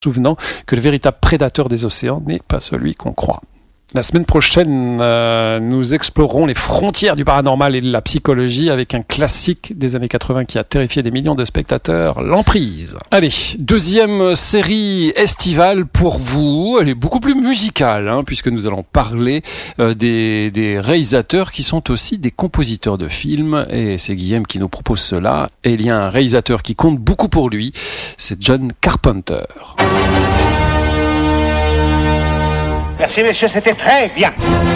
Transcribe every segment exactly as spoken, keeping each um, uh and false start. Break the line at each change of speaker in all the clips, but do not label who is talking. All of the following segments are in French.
souvenant que le véritable prédateur des océans n'est pas celui qu'on croit. La semaine prochaine, euh, nous explorerons les frontières du paranormal et de la psychologie avec un classique des années quatre-vingts qui a terrifié des millions de spectateurs, L'Emprise. Allez, deuxième série estivale pour vous. Elle est beaucoup plus musicale, hein, puisque nous allons parler euh, des, des réalisateurs qui sont aussi des compositeurs de films. Et c'est Guillaume qui nous propose cela. Et il y a un réalisateur qui compte beaucoup pour lui, c'est John Carpenter.
Merci, messieurs, c'était très bien.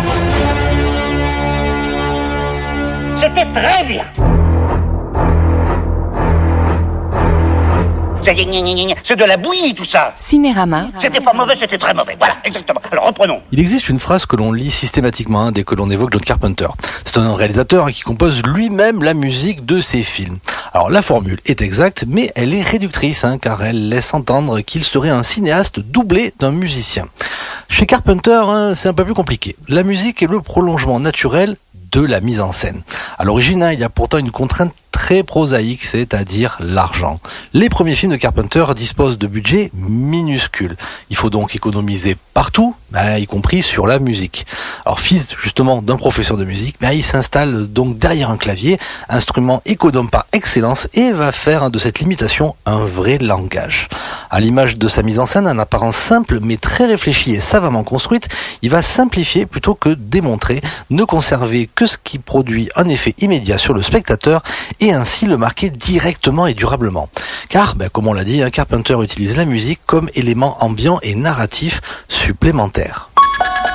C'était très bien. C'est de la bouillie, tout ça.
Cinérama.
C'était pas mauvais, c'était très mauvais. Voilà, exactement. Alors, reprenons.
Il existe une phrase que l'on lit systématiquement hein, dès que l'on évoque John Carpenter. C'est un réalisateur hein, qui compose lui-même la musique de ses films. Alors, la formule est exacte, mais elle est réductrice, hein, car elle laisse entendre qu'il serait un cinéaste doublé d'un musicien. Chez Carpenter, hein, c'est un peu plus compliqué. La musique est le prolongement naturel de la mise en scène. À l'origine, hein, il y a pourtant une contrainte très prosaïque, c'est-à-dire l'argent. Les premiers films de Carpenter disposent de budgets minuscules. Il faut donc économiser partout, bah, y compris sur la musique. Alors, fils justement d'un professeur de musique, bah, il s'installe donc derrière un clavier, instrument économe par excellence, et va faire de cette limitation un vrai langage. À l'image de sa mise en scène, en apparence simple mais très réfléchie et savamment construite, il va simplifier plutôt que démontrer, ne conserver que ce qui produit un effet immédiat sur le spectateur et ainsi le marquer directement et durablement. Car, ben, comme on l'a dit, Carpenter utilise la musique comme élément ambiant et narratif supplémentaire.